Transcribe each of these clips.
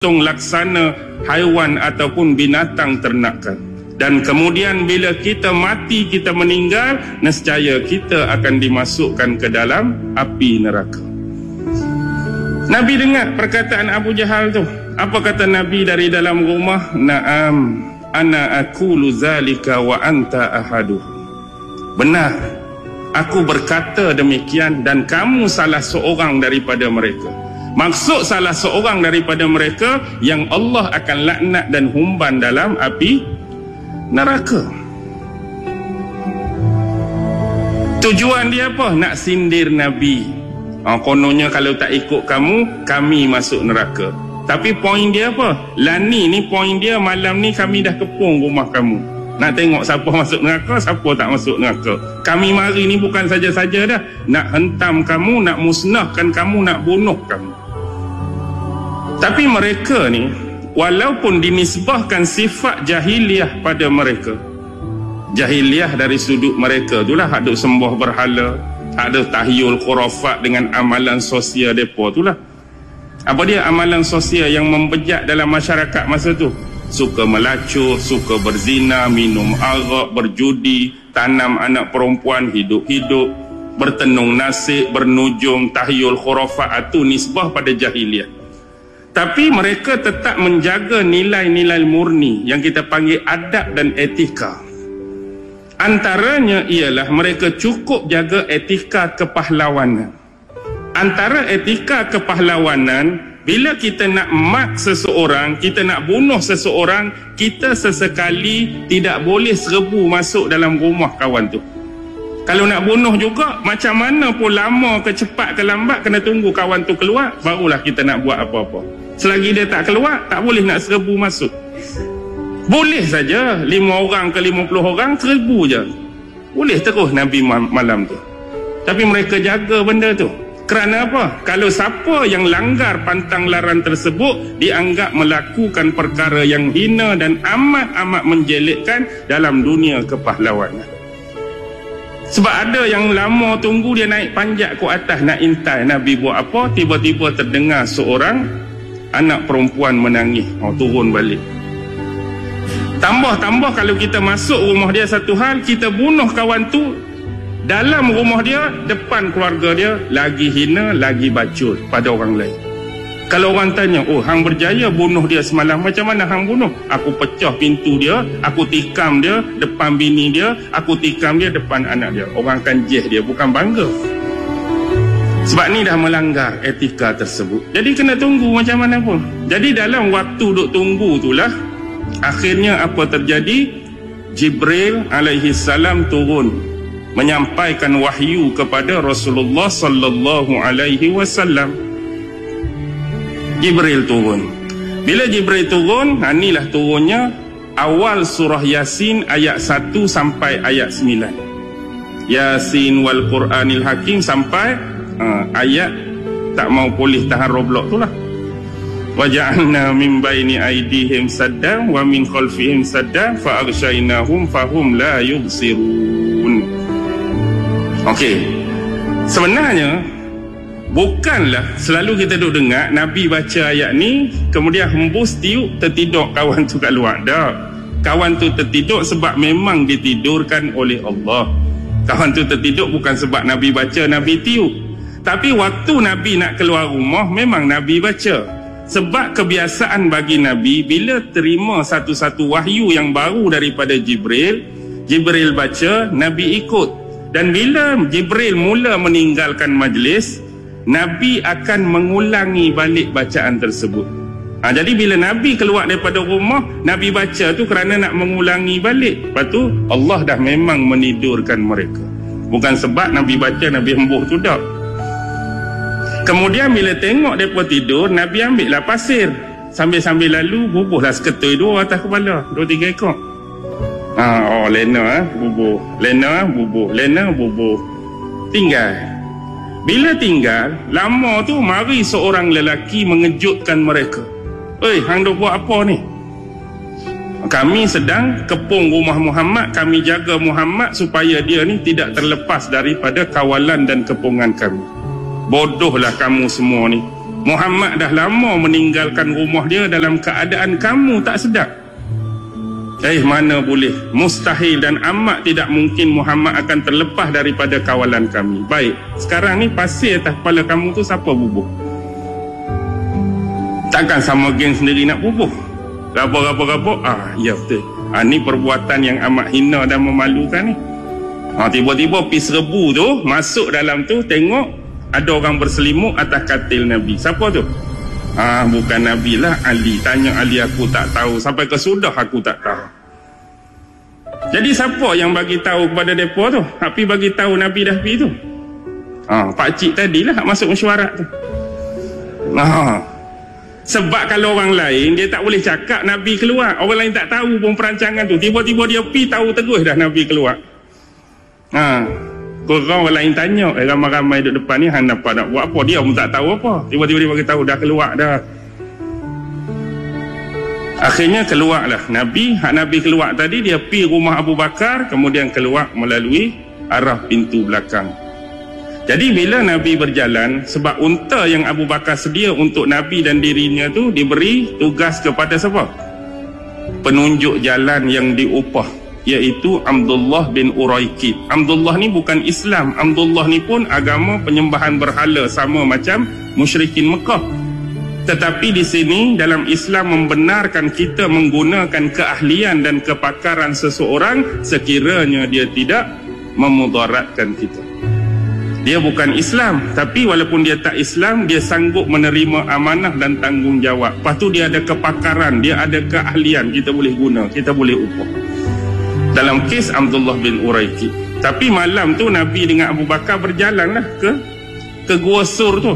laksana haiwan ataupun binatang ternakan. Dan kemudian bila kita mati, kita meninggal, nescaya kita akan dimasukkan ke dalam api neraka. Nabi dengar perkataan Abu Jahal tu. Apa kata Nabi dari dalam rumah? Naam, ana aqulu zalika wa anta ahadu. Benar, aku berkata demikian dan kamu salah seorang daripada mereka. Maksud salah seorang daripada mereka yang Allah akan laknat dan humban dalam api neraka. Tujuan dia apa? Nak sindir Nabi. Kononnya kalau tak ikut kamu, kami masuk neraka. Tapi poin dia apa? Lani ni poin dia, malam ni kami dah kepung rumah kamu. Nak tengok siapa masuk neraka, siapa tak masuk neraka. Kami mari ni bukan saja-saja dah. Nak hentam kamu, nak musnahkan kamu, nak bunuh kamu. Tapi mereka ni, walaupun dinisbahkan sifat jahiliah pada mereka, jahiliah dari sudut mereka itulah, ada sembah berhala, ada tahyul khurafat dengan amalan sosial mereka itulah. Apa dia amalan sosial yang membejat dalam masyarakat masa tu? Suka melacur, suka berzina, minum arak, berjudi, tanam anak perempuan hidup-hidup, bertenung nasib, bernujung, tahyul khurafat, itu nisbah pada jahiliah. Tapi mereka tetap menjaga nilai-nilai murni yang kita panggil adab dan etika. Antaranya ialah mereka cukup jaga etika kepahlawanan. Antara etika kepahlawanan, bila kita nak mak seseorang, kita nak bunuh seseorang, kita sesekali tidak boleh serbu masuk dalam rumah kawan tu. Kalau nak bunuh juga, macam mana pun lama ke cepat ke lambat, kena tunggu kawan tu keluar, barulah kita nak buat apa-apa. Selagi dia tak keluar, tak boleh nak serbu masuk. Boleh saja 5 orang ke 50 orang, 1000 je. Boleh terus Nabi malam tu. Tapi mereka jaga benda tu. Kerana apa? Kalau siapa yang langgar pantang larang tersebut, dianggap melakukan perkara yang hina dan amat-amat menjelekkan dalam dunia kepahlawanan. Sebab ada yang lama tunggu, dia naik panjat ke atas nak intai Nabi buat apa, tiba-tiba terdengar seorang anak perempuan menangis. Turun balik. Tambah-tambah kalau kita masuk rumah dia satu hal, kita bunuh kawan tu, dalam rumah dia, depan keluarga dia, lagi hina, lagi bacot pada orang lain. Kalau orang tanya, oh hang berjaya bunuh dia semalam, macam mana hang bunuh? Aku pecah pintu dia, aku tikam dia depan bini dia, aku tikam dia depan anak dia. Orang akan jeh dia, bukan bangga. Sebab ni dah melanggar etika tersebut. Jadi kena tunggu macam mana pun. Jadi dalam waktu duk tunggu itulah, akhirnya apa terjadi? Jibril alaihi salam turun menyampaikan wahyu kepada Rasulullah sallallahu alaihi wasallam. Jibril turun. Bila Jibril turun, inilah turunnya awal surah Yasin ayat 1 sampai ayat 9. Yasin wal Quranil Hakim sampai ayat tak mau polis tahan roblok tu lah. Wa ja'alna min baini aydihim saddan wa min khalfihim saddan fa aghshaynahum fahum la yubsirun. Okey. Sebenarnya bukanlah selalu kita duk dengar Nabi baca ayat ni kemudian hembus tiup tertidur kawan tu kat luar. Tak. Kawan tu tertidur sebab memang ditidurkan oleh Allah. Kawan tu tertidur bukan sebab Nabi baca, Nabi tiup. Tapi waktu Nabi nak keluar rumah, memang Nabi baca. Sebab kebiasaan bagi Nabi, bila terima satu-satu wahyu yang baru daripada Jibril, Jibril baca, Nabi ikut. Dan bila Jibril mula meninggalkan majlis, Nabi akan mengulangi balik bacaan tersebut. Jadi bila Nabi keluar daripada rumah, Nabi baca tu kerana nak mengulangi balik. Lepas tu Allah dah memang menidurkan mereka. Bukan sebab Nabi baca, Nabi hembuh tu tak. Kemudian bila tengok mereka tidur, Nabi ambil lah pasir. Sambil-sambil lalu, bubuhlah seketui 2 atas kepala. 2-3 ekor. Lena bubuh. Lena bubuh. Lena bubuh. Tinggal. Bila tinggal, lama tu mari seorang lelaki mengejutkan mereka. Hang duk buat apa ni? Kami sedang kepung rumah Muhammad, kami jaga Muhammad supaya dia ni tidak terlepas daripada kawalan dan kepungan kami. Bodohlah kamu semua ni. Muhammad dah lama meninggalkan rumah dia dalam keadaan kamu tak sedar. Mana boleh, mustahil dan amat tidak mungkin Muhammad akan terlepas daripada kawalan kami. Baik, sekarang ni pasir atas kepala kamu tu siapa bubuh? Takkan sama geng sendiri nak bubuh? Rabak-rabak, ya betul. Ni perbuatan yang amat hina dan memalukan ni. Tiba-tiba pis rebu tu masuk dalam tu, tengok ada orang berselimut atas katil Nabi. Siapa tu? Bukan Nabi lah, Ali. Tanya Ali, aku tak tahu. Sampai ke sudah aku tak tahu. Jadi siapa yang bagi tahu kepada mereka tu? Tapi bagi tahu Nabi dah pergi tu. Pakcik tadilah masuk mesyuarat tu. Sebab kalau orang lain dia tak boleh cakap Nabi keluar. Orang lain tak tahu pun perancangan tu. Tiba-tiba dia pergi tahu terus dah Nabi keluar. Korang orang lain tanya, ramai-ramai duduk depan ni hang dapat nak buat apa? Dia pun tak tahu apa. Tiba-tiba dia bagi tahu dah keluar dah. Akhirnya keluarlah Nabi. Nabi keluar tadi, dia pergi rumah Abu Bakar, kemudian keluar melalui arah pintu belakang. Jadi bila Nabi berjalan, sebab unta yang Abu Bakar sedia untuk Nabi dan dirinya tu diberi tugas kepada siapa? Penunjuk jalan yang diupah, iaitu Abdullah bin Uraikid. Abdullah ni bukan Islam. Abdullah ni pun agama penyembahan berhala sama macam musyrikin Mekah. Tetapi di sini dalam Islam membenarkan kita menggunakan keahlian dan kepakaran seseorang sekiranya dia tidak memudaratkan kita. Dia bukan Islam, tapi walaupun dia tak Islam, dia sanggup menerima amanah dan tanggungjawab. Lepas tu dia ada kepakaran, dia ada keahlian, kita boleh guna, kita boleh upah. Dalam kes Abdullah bin Uraikid. Tapi malam tu Nabi dengan Abu Bakar berjalanlah ke Gua Sur tu.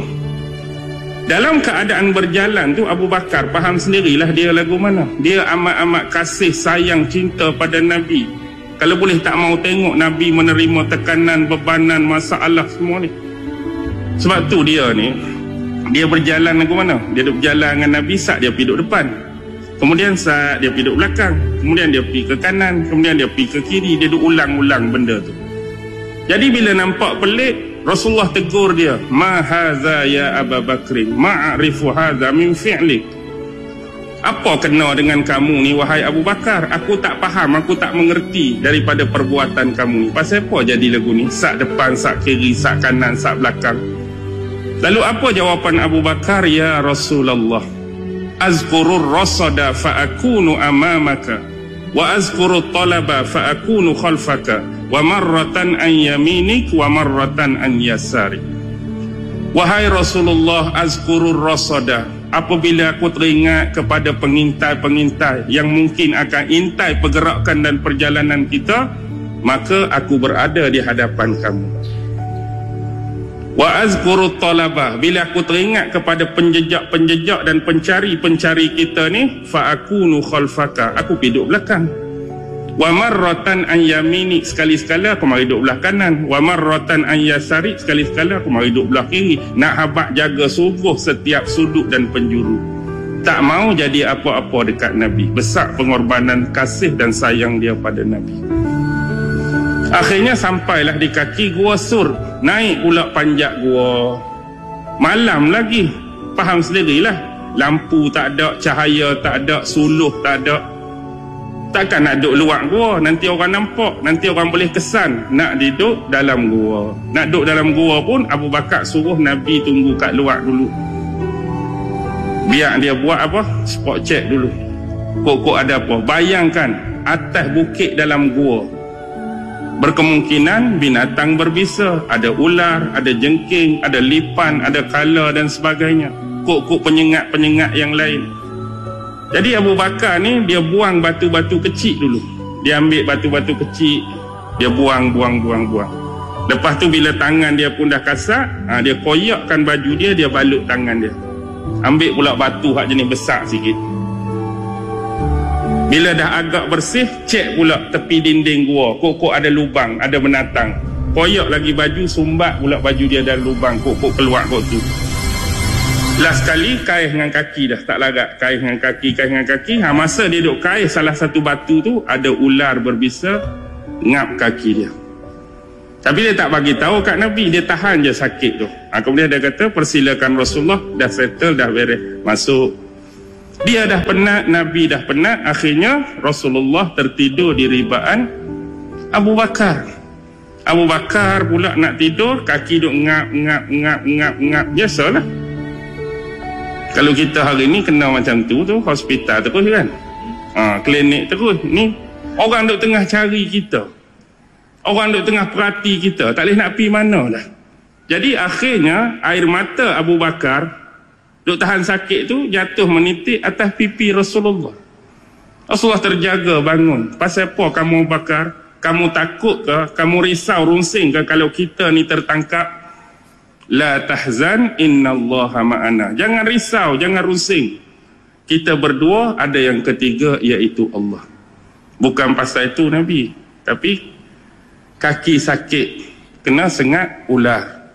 Dalam keadaan berjalan tu, Abu Bakar faham sendirilah dia lagu mana. Dia amat-amat kasih sayang cinta pada Nabi. Kalau boleh tak mau tengok Nabi menerima tekanan, bebanan, masalah semua ni. Sebab tu dia ni, dia berjalan lagu mana. Dia duduk berjalan dengan Nabi, saat dia pergi duduk depan, kemudian saat dia pergi duduk belakang, kemudian dia pergi ke kanan, kemudian dia pergi ke kiri. Dia duduk ulang-ulang benda tu. Jadi bila nampak pelik, Rasulullah tegur dia, ma haza ya Abu Bakrin, ma'arifu haza min fi'lik. Apa kena dengan kamu ni wahai Abu Bakar? Aku tak faham, aku tak mengerti daripada perbuatan kamu ni. Pasal apa jadi lagu ni? Sak depan, sak kiri, sak kanan, sak belakang. Lalu apa jawapan Abu Bakar? Ya Rasulullah, azkurur rasada fa'akunu amamaka, wa azkurut talaba fa'akunu khalfaka, wa marratan an yaminik wa marratan an yasari. Wahai Rasulullah, azkurur rasada, apabila aku teringat kepada pengintai-pengintai yang mungkin akan intai pergerakan dan perjalanan kita, maka aku berada di hadapan kamu. Wa azkurut talabah, bila aku teringat kepada penjejak-penjejak dan pencari-pencari kita ni, fa akunu khalfaka, aku duduk belakang. Wa marratan an yamini, sekali-sekala aku mari duduk belah kanan. Wa marratan an yasari, sekali-sekala aku mari duduk belah kiri. Nak habaq jaga sungguh setiap sudut dan penjuru. Tak mau jadi apa-apa dekat Nabi. Besar pengorbanan kasih dan sayang dia pada Nabi. Akhirnya sampailah di kaki Gua Sur. Naik pula panjat gua. Malam lagi, faham sendirilah, lampu tak ada, cahaya tak ada, suluh tak ada. Takkan nak duduk luar gua, nanti orang nampak, nanti orang boleh kesan nak duduk dalam gua. Nak duduk dalam gua pun Abu Bakar suruh Nabi tunggu kat luar dulu. Biar dia buat apa? Spot check dulu. Kok ada apa? Bayangkan atas bukit dalam gua, berkemungkinan binatang berbisa. Ada ular, ada jengking, ada lipan, ada kala dan sebagainya. Kok penyengat-penyengat yang lain. Jadi Abu Bakar ni dia buang batu-batu kecil dulu. Dia ambil batu-batu kecil, dia buang. Lepas tu bila tangan dia pun dah kasar, dia koyakkan baju dia, dia balut tangan dia. Ambil pula batu hak jenis besar sikit. Bila dah agak bersih, cek pula tepi dinding gua. Kok ada lubang, ada binatang. Koyak lagi baju, sumbat pula baju dia dalam lubang. Kok keluar kok tu. Last kali kaih dengan kaki dah, tak lagak. Kaih dengan kaki. Masa dia duduk kaih salah satu batu tu, ada ular berbisa ngap kaki dia. Tapi dia tak bagi tahu kat Nabi, dia tahan je sakit tu. Kemudian dia kata, persilakan Rasulullah, dah settle, dah beres, masuk. Dia dah penat, Nabi dah penat, akhirnya Rasulullah tertidur di ribaan Abu Bakar. Abu Bakar pula nak tidur, kaki duk ngap. Biasalah. Kalau kita hari ni kena macam tu hospital terus kan. Klinik terus. Ni orang duk tengah cari kita. Orang duk tengah perhati kita, tak boleh nak pergi mana dah. Jadi akhirnya air mata Abu Bakar duk tahan sakit tu jatuh menitik atas pipi Rasulullah. Rasulullah terjaga bangun. Pasal apa kamu Abu Bakar? Kamu takut ke? Kamu risau rungsing ke kalau kita ni tertangkap? La tahzan innallaha ma'ana. Jangan risau, jangan rungsing. Kita berdua, ada yang ketiga iaitu Allah. Bukan pasal itu Nabi, tapi kaki sakit, kena sengat ular.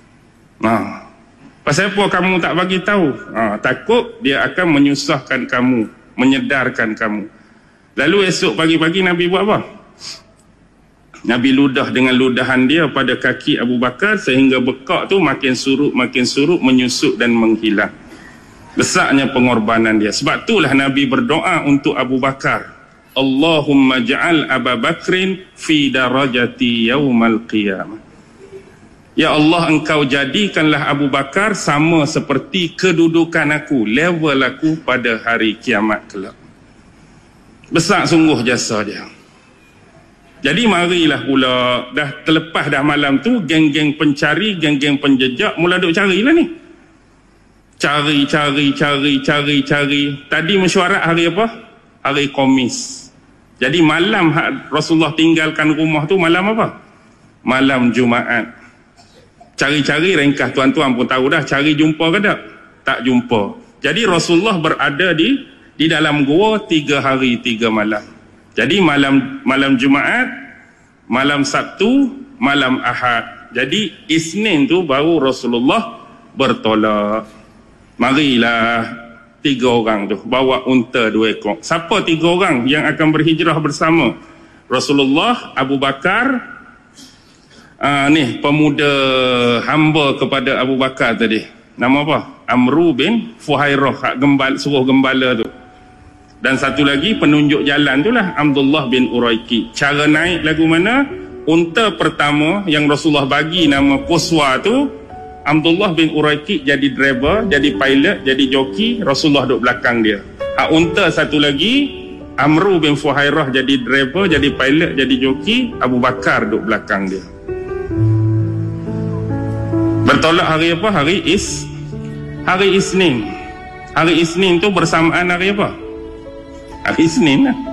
Pasal apa kamu tak bagi tahu? Takut dia akan menyusahkan kamu, menyedarkan kamu. Lalu esok pagi-pagi Nabi buat apa? Nabi ludah dengan ludahan dia pada kaki Abu Bakar sehingga bekak tu makin surut, menyusut dan menghilang. Besarnya pengorbanan dia. Sebab itulah Nabi berdoa untuk Abu Bakar. Allahumma ja'al Abu Bakrin fi darajati yaumal qiyamah. Ya Allah, engkau jadikanlah Abu Bakar sama seperti kedudukan aku, level aku pada hari kiamat kelak. Besar sungguh jasa dia. Jadi marilah pula, dah terlepas dah malam tu, geng-geng pencari, geng-geng penjejak mula duk carilah ni. Cari. Tadi mesyuarat hari apa? Hari Khamis. Jadi malam Rasulullah tinggalkan rumah tu malam apa? Malam Jumaat. Cari-cari ringkas, tuan-tuan pun tahu dah, cari jumpa ke tak? Tak jumpa. Jadi Rasulullah berada di dalam gua 3 hari 3 malam. Jadi malam Jumaat, malam Sabtu, malam Ahad. Jadi Isnin tu baru Rasulullah bertolak. Marilah 3 orang tu bawa unta 2 ekor. Siapa 3 orang yang akan berhijrah bersama? Rasulullah, Abu Bakar, ni pemuda hamba kepada Abu Bakar tadi. Nama apa? Amru bin Fuhairah, suruh gembala tu. Dan satu lagi penunjuk jalan tu lah, Abdullah bin Uraiki. Cara naik lagu mana? Unta pertama yang Rasulullah bagi nama Quswa tu, Abdullah bin Uraiki jadi driver, jadi pilot, jadi joki, Rasulullah duduk belakang dia. Unta satu lagi, Amru bin Fuhairah jadi driver, jadi pilot, jadi joki, Abu Bakar duduk belakang dia. Bertolak hari apa? Hari Isnin. Hari Isnin tu bersamaan hari apa? Hari Isnin lah.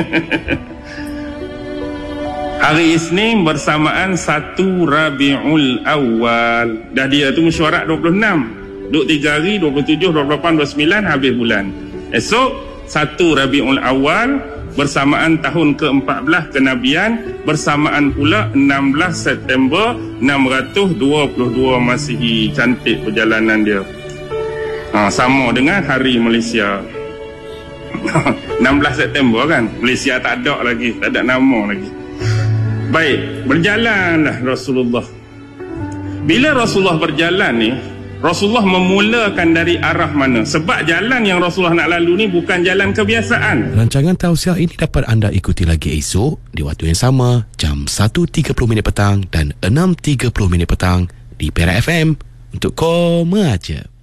Hari Isnin bersamaan 1 Rabiul Awal. Dah dia tu mesyuarat 26. Duk 3 hari, 27, 28, 29 habis bulan. Esok 1 Rabiul Awal bersamaan tahun ke-14 kenabian, bersamaan pula 16 September 622 Masihi. Cantik perjalanan dia. Sama dengan hari Malaysia. 16 September kan, Malaysia tak ada lagi, tak ada nama lagi. Baik, berjalanlah Rasulullah. Bila Rasulullah berjalan ni, Rasulullah memulakan dari arah mana? Sebab jalan yang Rasulullah nak lalu ni bukan jalan kebiasaan. Rancangan tausiah ini dapat anda ikuti lagi esok di waktu yang sama, jam 1.30 petang dan 6.30 petang di Perak FM untuk Koma Aja.